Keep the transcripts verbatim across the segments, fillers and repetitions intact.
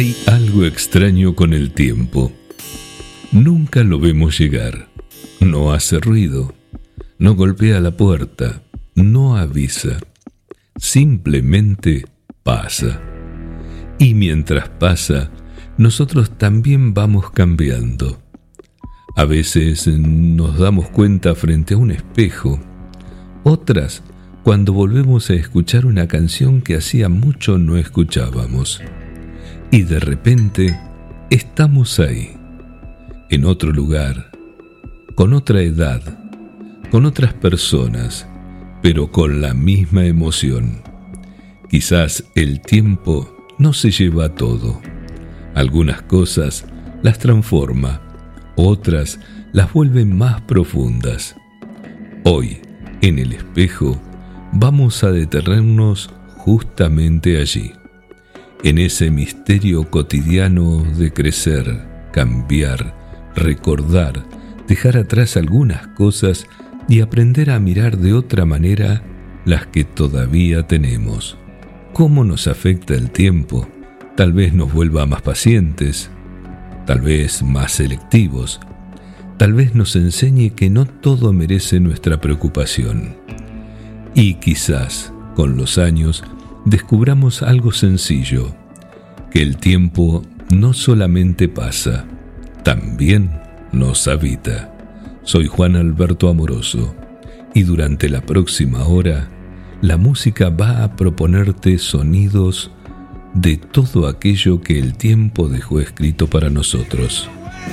Hay algo extraño con el tiempo. Nunca lo vemos llegar. No hace ruido. No golpea la puerta. No avisa. Simplemente pasa. Y mientras pasa, nosotros también vamos cambiando. A veces nos damos cuenta frente a un espejo. Otras, cuando volvemos a escuchar una canción que hacía mucho no escuchábamos. Y de repente estamos ahí, en otro lugar, con otra edad, con otras personas, pero con la misma emoción. Quizás el tiempo no se lleva todo. Algunas cosas las transforma, otras las vuelve más profundas. Hoy, en el espejo, vamos a detenernos justamente allí, en ese misterio cotidiano de crecer, cambiar, recordar, dejar atrás algunas cosas y aprender a mirar de otra manera las que todavía tenemos. ¿Cómo nos afecta el tiempo? Tal vez nos vuelva más pacientes, tal vez más selectivos, tal vez nos enseñe que no todo merece nuestra preocupación. Y quizás, con los años, descubramos algo sencillo, que el tiempo no solamente pasa, también nos habita. Soy Juan Alberto Amoroso, y durante la próxima hora, la música va a proponerte sonidos de todo aquello que el tiempo dejó escrito para nosotros.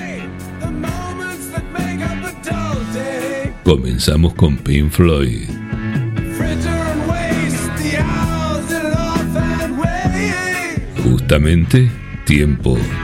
Comenzamos con Pink Floyd. Justamente, tiempo.